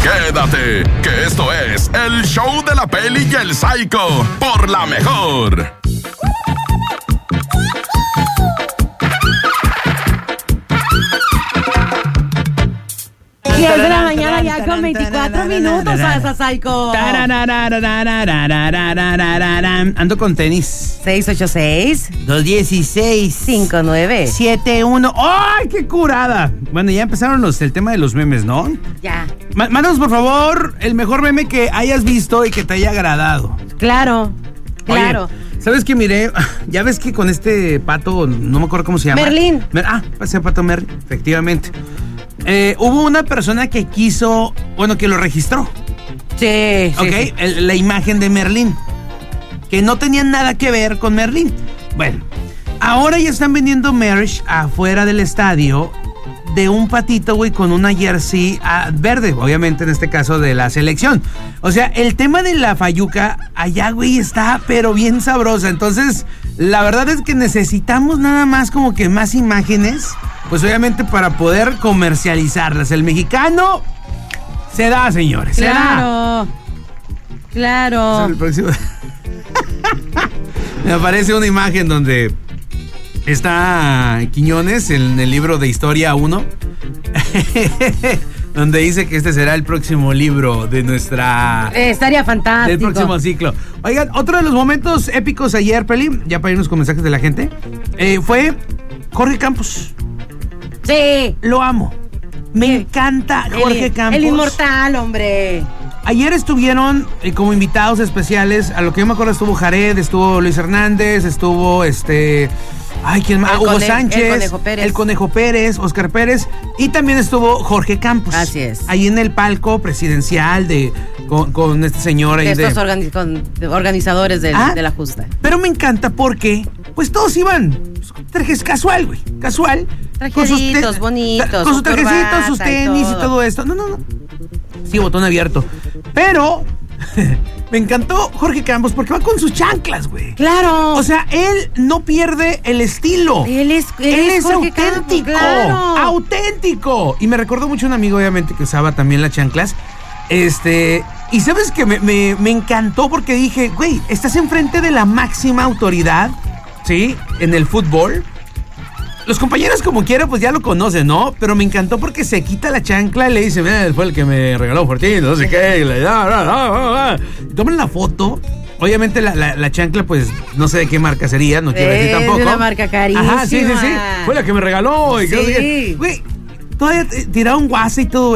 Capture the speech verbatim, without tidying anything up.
Quédate, que esto es el show de la Peli y el Psycho por La Mejor. diez de la mañana ya con veinticuatro minutos a esa Psycho. Ando con tenis. seis ocho seis, dos dieciséis, cinco nueve, siete uno. ¡Ay, qué curada! Bueno, ya empezaron los, el tema de los memes, ¿no? Ya. M- Mándanos, por favor, el mejor meme que hayas visto y que te haya agradado. Claro, claro. Oye, ¿sabes qué? Miré, ya ves que con este pato, no me acuerdo cómo se llama. Merlín. Mer- ah, ese pato Merlín, efectivamente. Eh, hubo una persona que quiso, bueno, que lo registró. Sí, sí, Ok, sí. El- la imagen de Merlín, que no tenía nada que ver con Merlín. Bueno, ahora ya están vendiendo merch afuera del estadio de un patito, güey, con una jersey ah, verde, obviamente en este caso de la selección. O sea, el tema de la fayuca allá, güey, está pero bien sabrosa. Entonces, la verdad es que necesitamos nada más como que más imágenes, pues obviamente para poder comercializarlas. El mexicano se da, señores, se da. Claro. Claro. El próximo. Me aparece una imagen donde está Quiñones en el libro de Historia uno, donde dice que este será el próximo libro de nuestra... Eh, estaría fantástico. del próximo ciclo. Oigan, otro de los momentos épicos ayer, Peli, ya para irnos con mensajes de la gente, eh, fue Jorge Campos. Sí. Lo amo. Me encanta Jorge el, Campos. El inmortal, hombre. Ayer estuvieron eh, como invitados especiales, a lo que yo me acuerdo estuvo Jared, estuvo Luis Hernández, estuvo este... Ay, ¿quién más? El Hugo Cone- Sánchez, el Conejo Pérez. el Conejo Pérez, Oscar Pérez, y también estuvo Jorge Campos. Así es. Ahí en el palco presidencial de con, con este señor ahí De de... estos organi- con- de organizadores del- Ah. de la justa. Pero me encanta porque, pues todos iban pues, con trajes casual, güey, casual. Trajecitos bonitos, Con sus su trajecitos, corbata sus y tenis y todo. todo. esto. No, no, no. Sí, botón abierto. Pero me encantó Jorge Campos porque va con sus chanclas, güey. Claro. O sea, él no pierde el estilo. Él es, él Él es Jorge Campos, auténtico, claro. auténtico. Y me recordó mucho un amigo, obviamente, que usaba también las chanclas. Este, y sabes que me, me, me encantó porque dije, güey, estás enfrente de la máxima autoridad, ¿sí? En el fútbol. Los compañeros como quiera, pues ya lo conocen, ¿no? Pero me encantó porque se quita la chancla y le dice, mira, fue el que me regaló Fortín, no sé qué. Y, le, da, da, da, da, da. Y toman la foto. Obviamente la, la, la chancla, pues, no sé de qué marca sería, no quiero decir Es tampoco. de una marca carísima. Ajá, sí, sí, sí. Fue la que me regaló. Y Sí. que no sé qué. Güey, todavía tiraba un guasa y todo